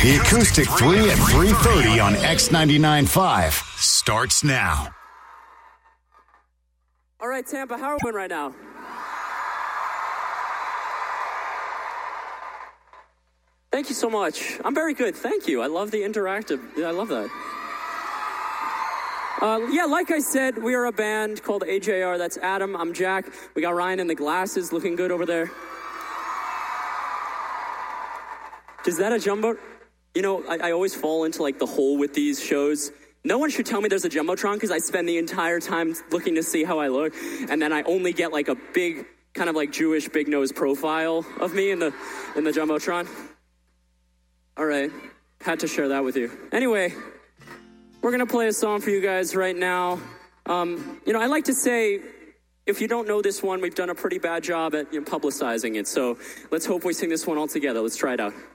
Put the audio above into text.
The Acoustic 3 at 3:30 on X99.5 starts now. All right, Tampa, how are we doing right now? Thank you so much. I'm very good. Thank you. I love the interactive. I love that. Like I said, we are a band called AJR. That's Adam. I'm Jack. We got Ryan in the glasses looking good over there. Is that a jumbo? You know, I always fall into like the hole with these shows. No one should tell me there's a Jumbotron because I spend the entire time looking to see how I look. And then I only get like a big, kind of like Jewish big nose profile of me in the Jumbotron. All right, had to share that with you. Anyway, we're going to play a song for you guys right now. I like to say, if you don't know this one, we've done a pretty bad job at publicizing it. So let's hope we sing this one all together. Let's try it out.